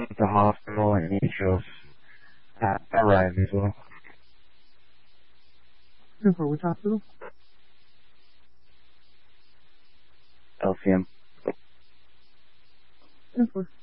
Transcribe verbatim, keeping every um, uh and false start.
the hospital and Angels uh, arrived as well. ten four, which hospital? L C M. ten four.